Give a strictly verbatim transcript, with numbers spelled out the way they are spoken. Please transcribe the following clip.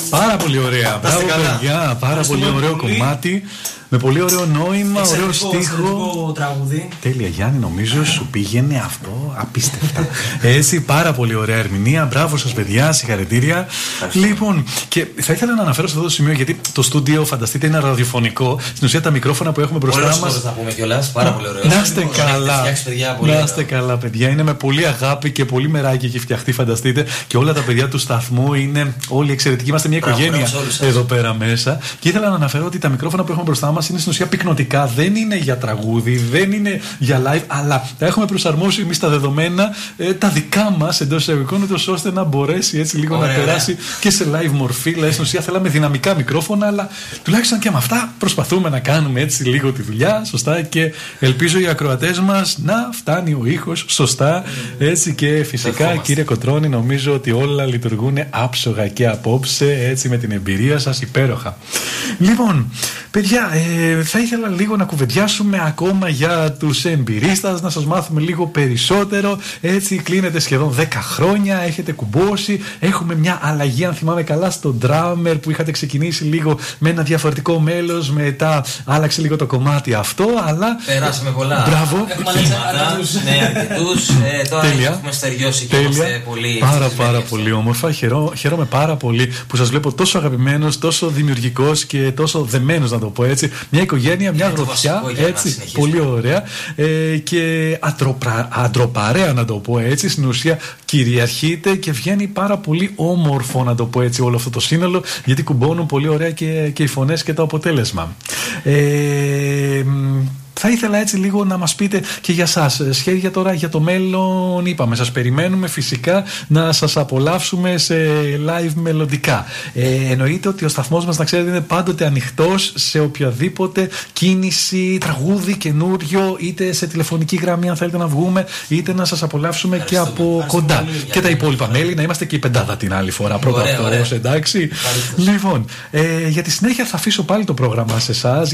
Πάρα πολύ ωραία. Μπράβο, παιδιά. Πάρα πολύ ωραίο κομμάτι. Με πολύ ωραίο νόημα, ωραίο στίχο. Τραγούδι. Τέλεια, Γιάννη, νομίζω σου πήγαινε αυτό απίστευτα. Έτσι, πάρα πολύ ωραία ερμηνεία. Μπράβο σας, παιδιά, συγχαρητήρια. Λοιπόν, και θα ήθελα να αναφέρω σε αυτό το σημείο, γιατί το στούντιο, φανταστείτε, είναι ραδιοφωνικό. Στην ουσία, τα μικρόφωνα που έχουμε μπροστά μας. Πολλές να πούμε κιόλας, πάρα πολύ ωραίο. Να είστε καλά. Να είστε καλά, παιδιά. Είναι με πολύ αγάπη και πολύ μεράκι έχει φτιαχτεί, φανταστείτε. Και όλα τα παιδιά του σταθμού είναι όλοι εξαιρετικοί. Είμαστε μια οικογένεια εδώ πέρα μέσα. Και ήθελα να αναφέρω ότι τα μικρόφωνα που έχουμε μπροστά μας είναι στην ουσία πυκνοτικά. Δεν είναι για τραγούδι, δεν είναι για live, αλλά τα έχουμε προσαρμόσει εμείς τα δεδομένα, ε, τα δικά μας εντός εισαγωγικών, ώστε να μπορέσει έτσι λίγο Ωραία, να περάσει ναι. και σε live μορφή. Δηλαδή, στην ουσία θέλαμε δυναμικά μικρόφωνα, αλλά τουλάχιστον και με αυτά προσπαθούμε να κάνουμε έτσι λίγο τη δουλειά σωστά και ελπίζω οι ακροατές μας να φτάνει ο ήχος σωστά. Έτσι και φυσικά, κύριε Κοτρώνη, νομίζω ότι όλα λειτουργούν άψογα και απόψε, έτσι με την εμπειρία σας υπέροχα. Λοιπόν, παιδιά, ε, θα ήθελα λίγο να κουβεντιάσουμε ακόμα για τους εμπειρίστας, να σας μάθουμε λίγο περισσότερο. Έτσι, κλείνετε σχεδόν δέκα χρόνια, έχετε κουμπώσει. Έχουμε μια αλλαγή, αν θυμάμαι καλά, στο drummer που είχατε ξεκινήσει λίγο με ένα διαφορετικό μέλος. Μετά άλλαξε λίγο το κομμάτι αυτό, αλλά. Περάσαμε πολλά. Μπράβο. Έχουμε αλλάξει ναι, αρκετούς. Ε, τώρα Τέλεια. έχουμε στεριώσει και είμαστε πολύ. Πάρα, πάρα πολύ όμορφα. Χαιρό, χαίρομαι πάρα πολύ που σας βλέπω τόσο αγαπημένος, τόσο δημιουργικός και τόσο δεμένος, να το πω έτσι. Μια οικογένεια, μια γροθιά, έτσι, πολύ ωραία ε, και ατροπρα, αντροπαρέα, να το πω έτσι, στην ουσία κυριαρχείται και βγαίνει πάρα πολύ όμορφο, να το πω έτσι, όλο αυτό το σύνολο, γιατί κουμπώνουν πολύ ωραία και, και οι φωνές και το αποτέλεσμα. Ε, Θα ήθελα έτσι λίγο να μας πείτε και για σας σχέδια τώρα για το μέλλον. Είπαμε, σας περιμένουμε φυσικά να σας απολαύσουμε σε live μελλοντικά. Ε, εννοείται ότι ο σταθμός μας, να ξέρετε, είναι πάντοτε ανοιχτός σε οποιαδήποτε κίνηση, τραγούδι καινούριο, είτε σε τηλεφωνική γραμμή αν θέλετε να βγούμε, είτε να σας απολαύσουμε και από κοντά. Και τα υπόλοιπα μέλη, να είμαστε και η πεντάδα την άλλη φορά. Πρώτα αυτό, εντάξει. Λοιπόν, ε, για τη συνέχεια θα αφήσω πάλι το πρόγραμμα σε εσάς.